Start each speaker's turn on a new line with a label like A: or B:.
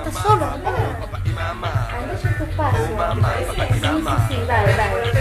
A: Solo? Ah, invece tu passi. Sì, sì, sì, vai, vai.